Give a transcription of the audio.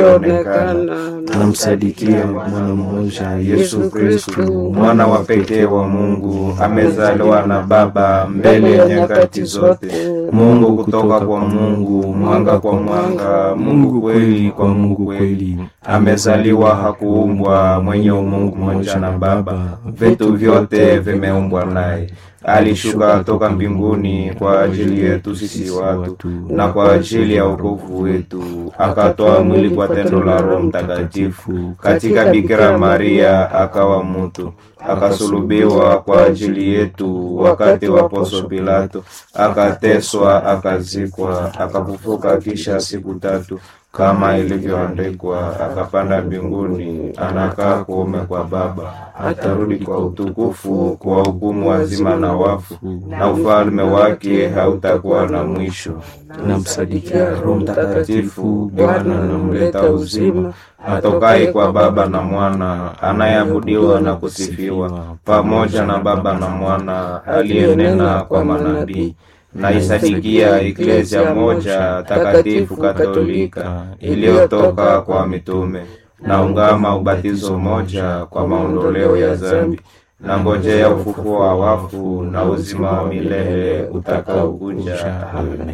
onekana. Namsadikia mwana mmoja Yesu Kristo, mwana wa pekee wa Mungu, amezaliwa na Baba mbele ya nyakati zote. Mungu kutoka kwa Mungu, mwanga kwa mwanga, Mungu kweli kwa Mungu kweli. Amezaliwa, hakuumbwa, mwenye umungu mmoja na Baba. Vitu vyote vimeumbwa naye. Alishuka toka mbinguni kwa ajili yetu sisi watu na kwa ajili ya wokovu wetu. Akatoa mwili kwa tendo la Roho Mtakatifu katika Bikira Maria, akawa mtu. Akasulubiwa kwa ajili yetu wakati wa Poncio Pilato. Akateswa, akazikwa, akafufuka kisha siku tatu kama ilivyoandikwa. Akapanda mbinguni, anakaa kuume kwa Baba. Atarudi kwa utukufu kwa hukumu wazima na wafu, na ufalme wake hautakuwa na mwisho. Namsadikia Roho Mtakatifu, Bwana anamleta uzima, atokaye kwa Baba na Mwana, anayeabudiwa na kusifiwa pamoja na Baba na Mwana, aliyenena kwa manabii. Naisadikia Eklesia moja takatifu Katolika iliyotoka kwa mitume. Naungama ubatizo moja kwa maondoleo ya dhambi. Nangojea ufufuo wa wafu na uzima wa milele utakaokuja. Amen.